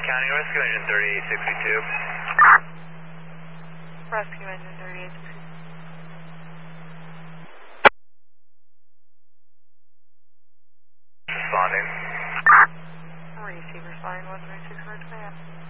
County, rescue engine 3862. Rescue engine 3862. Responding. Receive responding 136 command.